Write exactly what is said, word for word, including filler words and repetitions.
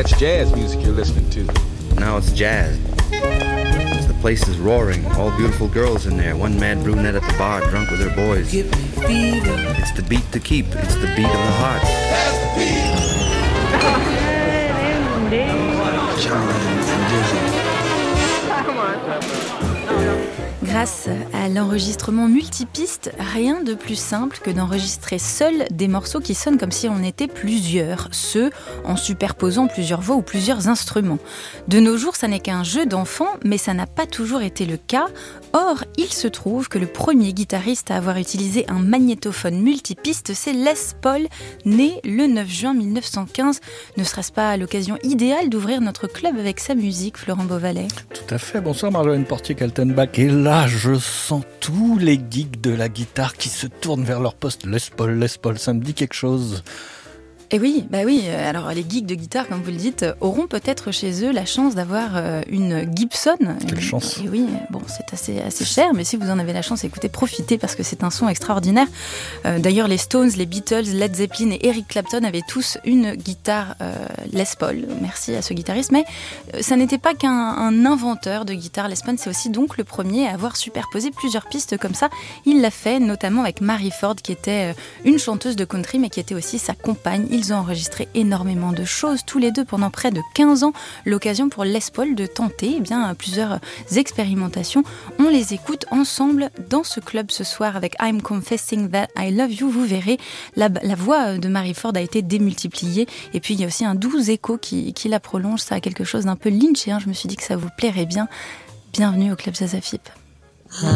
That's jazz music you're listening to. Now it's jazz. The place is roaring. All beautiful girls in there. One mad brunette at the bar, drunk with her boys. Give me fever. It's the beat to keep. It's the beat of the heart. That's the beat. Charlie and Dizzy. Grâce à l'enregistrement multipiste, rien de plus simple que d'enregistrer seul des morceaux qui sonnent comme si on était plusieurs, ce en superposant plusieurs voix ou plusieurs instruments. De nos jours, ça n'est qu'un jeu d'enfant, mais ça n'a pas toujours été le cas. Or, il se trouve que le premier guitariste à avoir utilisé un magnétophone multipiste, c'est Les Paul, né le neuf juin mille neuf cent quinze. Ne serait-ce pas l'occasion idéale d'ouvrir notre club avec sa musique, Florent Beauvalet ? Tout à fait. Bonsoir Marjolaine Portier-Kaltenbach. Et là, je sens tous les geeks de la guitare qui se tournent vers leur poste. Les Paul, Les Paul, ça me dit quelque chose. Et oui, bah oui. Alors les geeks de guitare, comme vous le dites, auront peut-être chez eux la chance d'avoir une Gibson. Quelle chance. Et oui, bon, c'est assez assez cher, mais si vous en avez la chance, écoutez, profitez parce que c'est un son extraordinaire. Euh, d'ailleurs, les Stones, les Beatles, Led Zeppelin et Eric Clapton avaient tous une guitare euh, Les Paul. Merci à ce guitariste. Mais euh, ça n'était pas qu'un un inventeur de guitare. Les Paul, c'est aussi donc le premier à avoir superposé plusieurs pistes comme ça. Il l'a fait notamment avec Mary Ford, qui était une chanteuse de country, mais qui était aussi sa compagne. Ils ont enregistré énormément de choses, tous les deux pendant près de quinze ans. L'occasion pour Les Paul de tenter eh bien, plusieurs expérimentations. On les écoute ensemble dans ce club ce soir avec I'm Confessing That I Love You. Vous verrez, la, la voix de Mary Ford a été démultipliée. Et puis il y a aussi un doux écho qui, qui la prolonge. Ça a quelque chose d'un peu lynchien. Je me suis dit que ça vous plairait bien. Bienvenue au Club Jazz A F I P.